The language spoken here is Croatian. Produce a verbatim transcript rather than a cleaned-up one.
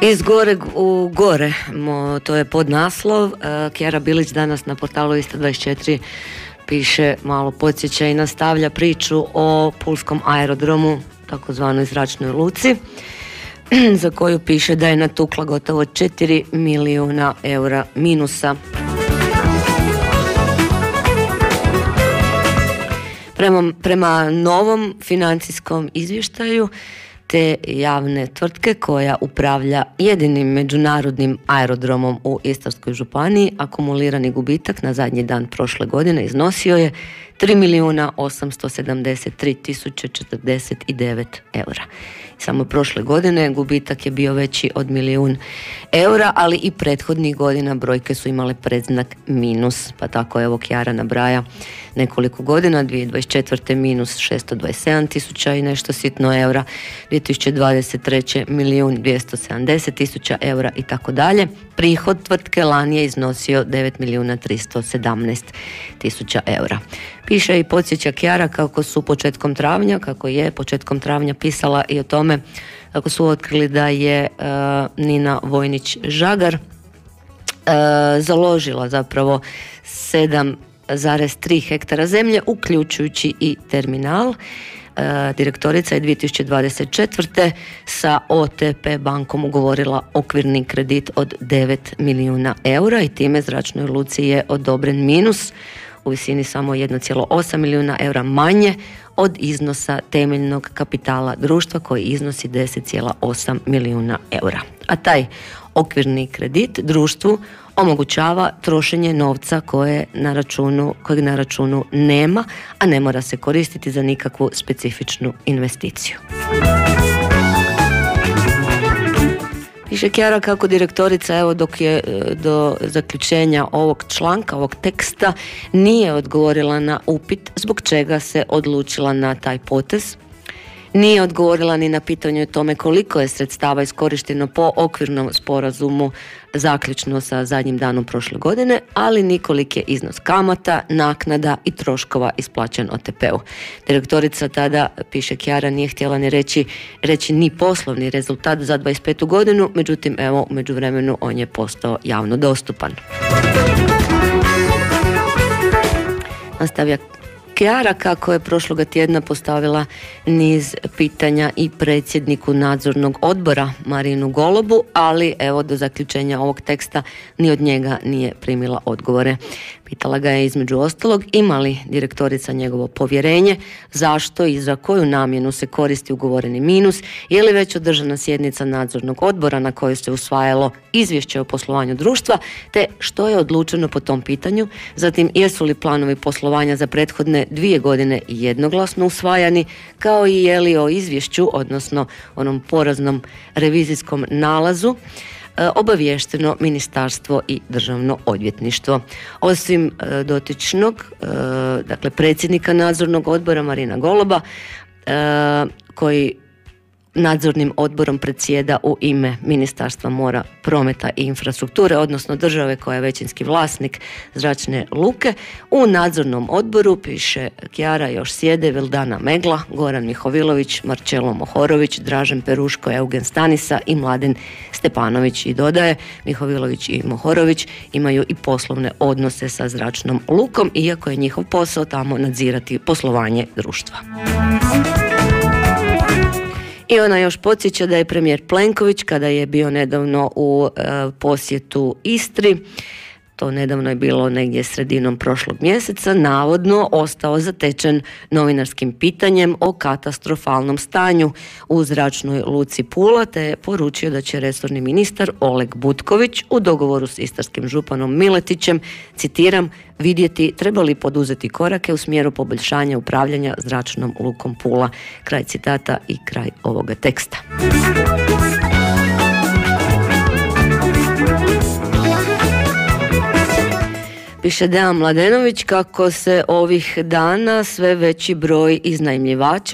Iz goreg u gore, Mo, to je podnaslov. Kjara Bilić danas na portalu Istra dvadeset četiri piše, malo podsjeća i nastavlja priču o pulskom aerodromu, takozvanoj zračnoj luci, za koju piše da je natukla gotovo četiri milijuna eura minusa. Prema, prema novom financijskom izvještaju te javne tvrtke koja upravlja jedinim međunarodnim aerodromom u Istarskoj županiji, akumulirani gubitak na zadnji dan prošle godine iznosio je tri milijuna osamsto sedamdeset tri tisuće četrdeset devet eura. Samo prošle godine gubitak je bio veći od milijun eura, ali i prethodnih godina brojke su imale predznak minus, pa tako evo Kjara nabraja nekoliko godina, dvije tisuće dvadeset četvrte minus šesto dvadeset sedam tisuća i nešto sitno eura, dvije tisuće dvadeset treće milijun dvjesto sedamdeset tisuća eura i tako dalje. Prihod tvrtke lani je iznosio devet milijuna tristo sedamnaest tisuća eura. Piše i podsjeća Kjara kako su početkom travnja, kako je početkom travnja pisala i o tome kako su otkrili da je uh, Nina Vojnić-Žagar uh, založila zapravo sedam zarez tri hektara zemlje, uključujući i terminal. Uh, direktorica je dvije tisuće dvadeset četvrte sa O T P bankom ugovorila okvirni kredit od devet milijuna eura i time zračnoj luci je odobren minus u visini samo jedan zarez osam milijuna eura manje od iznosa temeljnog kapitala društva koji iznosi deset zarez osam milijuna eura. A taj okvirni kredit društvu omogućava trošenje novca koje na računu, kojeg na računu nema, a ne mora se koristiti za nikakvu specifičnu investiciju. Piše Kjara kako direktorica, evo dok je do zaključenja ovog članka, ovog teksta, nije odgovorila na upit zbog čega se odlučila na taj potez. Nije odgovorila ni na pitanje o tome koliko je sredstava iskorišteno po okvirnom sporazumu zaključno sa zadnjim danom prošle godine, ali ni koliki je iznos kamata, naknada i troškova isplaćen O T P-u. Direktorica tada, piše Kjara, nije htjela ni reći, reći ni poslovni rezultat za dvadeset petu godinu, međutim, evo, u međuvremenu on je postao javno dostupan. Nastavlja Kjara kako je prošloga tjedna postavila niz pitanja i predsjedniku nadzornog odbora Marinu Golobu, ali evo do zaključenja ovog teksta ni od njega nije primila odgovore. Pitala ga je između ostalog ima li direktorica njegovo povjerenje, zašto i za koju namjenu se koristi ugovoreni minus, je li već održana sjednica nadzornog odbora na kojoj se usvajalo izvješće o poslovanju društva, te što je odlučeno po tom pitanju, zatim jesu li planovi poslovanja za prethodne dvije godine jednoglasno usvajani, kao i je li o izvješću, odnosno onom poraznom revizijskom nalazu, obaviješteno ministarstvo i državno odvjetništvo. Osim dotičnog, dakle predsjednika nadzornog odbora Marina Goloba, koji nadzornim odborom predsjeda u ime Ministarstva mora, prometa i infrastrukture, odnosno države koja je većinski vlasnik zračne luke. U nadzornom odboru, piše Kjara, još sjede Vildana Megla, Goran Mihovilović, Marčelo Mohorović, Dražen Peruško, Eugen Stanisa i Mladen Stepanović. I dodaje, Mihovilović i Mohorović imaju i poslovne odnose sa zračnom lukom, iako je njihov posao tamo nadzirati poslovanje društva. I ona još podsjeća da je premijer Plenković, kada je bio nedavno u e, posjetu Istri, to nedavno je bilo negdje sredinom prošlog mjeseca, navodno ostao zatečen novinarskim pitanjem o katastrofalnom stanju u zračnoj luci Pula, te je poručio da će resorni ministar Oleg Butković u dogovoru s istarskim županom Miletićem, citiram, vidjeti treba li poduzeti korake u smjeru poboljšanja upravljanja zračnom lukom Pula. Kraj citata i kraj ovoga teksta. Piše Dejan Mladenović kako se ovih dana sve veći broj iznajmljivača